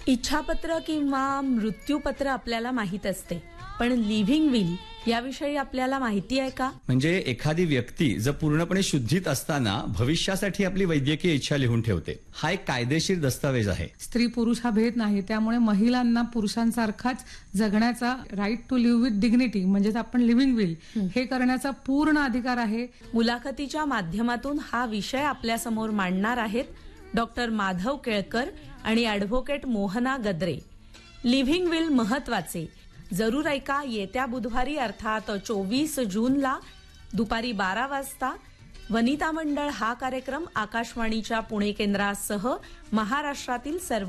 इच्छापत्र किंवा मृत्यूपत्र आपल्याला माहित असते, पण लिव्हिंग विल याविषयी आपल्याला माहिती आहे का? म्हणजे एखादी व्यक्ती जर पूर्णपणे शुद्धीत असताना भविष्यासाठी आपली वैद्यकीय इच्छा लिहून ठेवते. हा एक कायदेशीर दस्तावेज आहे. स्त्री पुरुष हा भेद नाही, त्यामुळे महिलांना पुरुषांसारखाच जगण्याचा right to leave with dignity म्हणजेच आपण लिव्हिंग विल हे करण्याचा पूर्ण अधिकार आहे. मुलाखतीच्या माध्यमातून हा विषय आपल्या समोर मांडणार आहेत डॉक्टर माधव केळकर आणि advocate Mohana Gadre. Living will महत्वाचे. जरूर ऐका येत्या बुधवारी अर्थात 24 जूनला दुपारी 12 वाजता वनिता मंडळ हा कार्यक्रम आकाशवाणीच्या पुणे केंद्रासह महाराष्ट्रातील सर्व